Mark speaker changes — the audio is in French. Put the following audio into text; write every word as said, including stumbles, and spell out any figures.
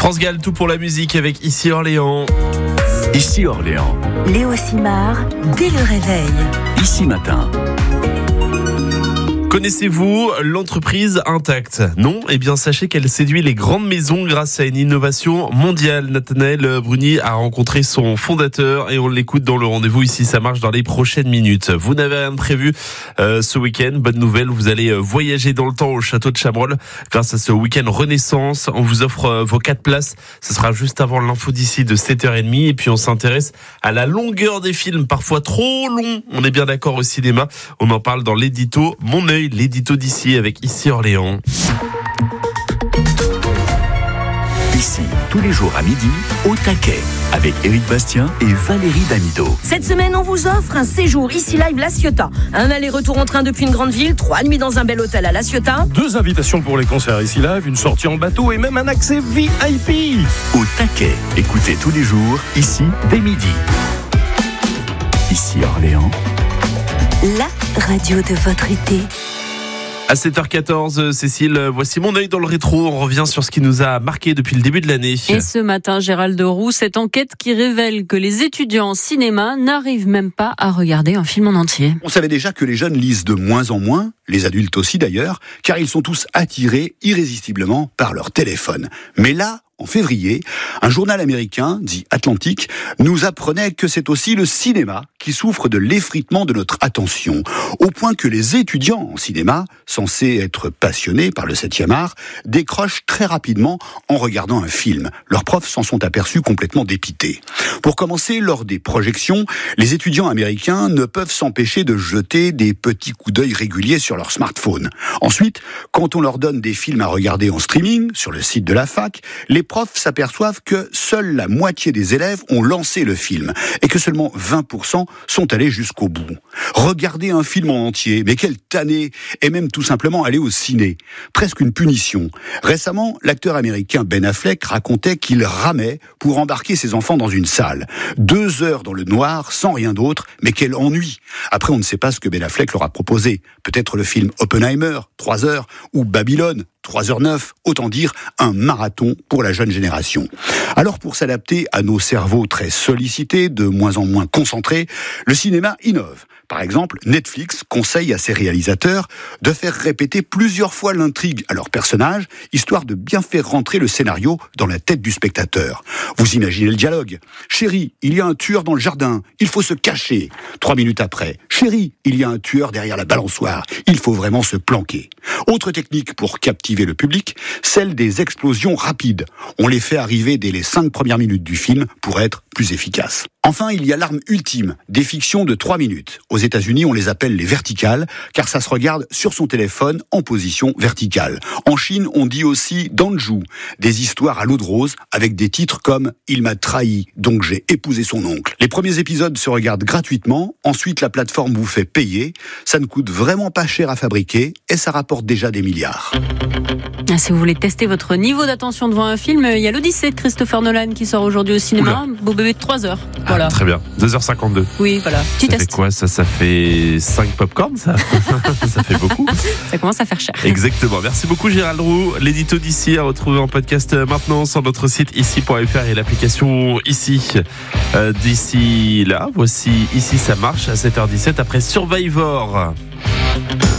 Speaker 1: France Gall, tout pour la musique avec Ici Orléans.
Speaker 2: Ici Orléans.
Speaker 3: Léo Simard, dès le réveil.
Speaker 2: Ici Matin.
Speaker 1: Connaissez-vous l'entreprise Intact ? Non ? Eh bien, sachez qu'elle séduit les grandes maisons grâce à une innovation mondiale. Nathanaël Bruni a rencontré son fondateur et on l'écoute dans le rendez-vous Ici ça marche dans les prochaines minutes. Vous n'avez rien de prévu euh, ce week-end. Bonne nouvelle, vous allez voyager dans le temps au château de Chabrol grâce à ce week-end Renaissance. On vous offre euh, vos quatre places. Ce sera juste avant l'info d'ici de sept heures trente et puis on s'intéresse à la longueur des films, parfois trop longs. On est bien d'accord au cinéma. On en parle dans l'édito Mon œil. L'édito d'ici avec Ici Orléans.
Speaker 2: Ici, tous les jours à midi, au taquet, avec Éric Bastien et Valérie Damido.
Speaker 4: Cette semaine, on vous offre un séjour Ici Live La Ciotat. Un aller-retour en train depuis une grande ville, trois nuits dans un bel hôtel à La Ciotat.
Speaker 5: Deux invitations pour les concerts Ici Live, une sortie en bateau et même un accès V I P.
Speaker 2: Au taquet, écoutez tous les jours, ici, dès midi. Ici Orléans.
Speaker 3: La radio de votre été.
Speaker 1: À sept heures quatorze, Cécile, voici mon œil dans le rétro. On revient sur ce qui nous a marqué depuis le début de l'année.
Speaker 6: Et ce matin, Gérald Roux, cette enquête qui révèle que les étudiants en cinéma n'arrivent même pas à regarder un film en entier.
Speaker 7: On savait déjà que les jeunes lisent de moins en moins, les adultes aussi d'ailleurs, car ils sont tous attirés irrésistiblement par leur téléphone. Mais là, en février, un journal américain, dit Atlantic, nous apprenait que c'est aussi le cinéma qui souffre de l'effritement de notre attention, au point que les étudiants en cinéma, censés être passionnés par le septième art, décrochent très rapidement en regardant un film. Leurs profs s'en sont aperçus complètement dépités. Pour commencer, lors des projections, les étudiants américains ne peuvent s'empêcher de jeter des petits coups d'œil réguliers sur leur smartphone. Ensuite, quand on leur donne des films à regarder en streaming, sur le site de la fac, les profs s'aperçoivent que seule la moitié des élèves ont lancé le film et que seulement vingt pour cent sont allés jusqu'au bout. Regarder un film en entier, mais quelle tannée, et même tout simplement aller au ciné. Presque une punition. Récemment, l'acteur américain Ben Affleck racontait qu'il ramait pour embarquer ses enfants dans une salle. Deux heures dans le noir, sans rien d'autre, mais quel ennui. Après, on ne sait pas ce que Ben Affleck leur a proposé. Peut-être le film Oppenheimer, trois heures, ou Babylone, trois heures neuf, autant dire un marathon pour la jeune génération. Alors pour s'adapter à nos cerveaux très sollicités, de moins en moins concentrés, le cinéma innove. Par exemple, Netflix conseille à ses réalisateurs de faire répéter plusieurs fois l'intrigue à leurs personnages, histoire de bien faire rentrer le scénario dans la tête du spectateur. Vous imaginez le dialogue. « Chérie, il y a un tueur dans le jardin, il faut se cacher. » Trois minutes après, « Chérie, il y a un tueur derrière la balançoire, il faut vraiment se planquer. » Autre technique pour captiver le public, celle des explosions rapides. On les fait arriver dès les cinq premières minutes du film pour être plus efficaces. Enfin, il y a l'arme ultime, des fictions de trois minutes. Aux États-Unis, on les appelle les verticales, car ça se regarde sur son téléphone en position verticale. En Chine, on dit aussi danju, des histoires à l'eau de rose, avec des titres comme « Il m'a trahi, donc j'ai épousé son oncle ». Les premiers épisodes se regardent gratuitement, ensuite la plateforme vous fait payer. Ça ne coûte vraiment pas cher à fabriquer, et ça rapporte déjà des milliards.
Speaker 6: Ah, si vous voulez tester votre niveau d'attention devant un film, il y a l'Odyssée de Christopher Nolan qui sort aujourd'hui au cinéma. Oula. Beau bébé de trois heures. Voilà.
Speaker 1: Ah, très bien. deux heures cinquante-deux.
Speaker 6: Oui, voilà. Tu
Speaker 1: ça
Speaker 6: testes.
Speaker 1: fait quoi ça Ça fait cinq pop-corn, ça Ça fait beaucoup.
Speaker 6: Ça commence à faire cher.
Speaker 1: Exactement. Merci beaucoup Gérald Roux. L'édito d'ici à retrouver en podcast maintenant sur notre site ici point f r et l'application Ici. Euh, d'ici là, voici Ici ça marche à sept heures dix-sept après Survivor.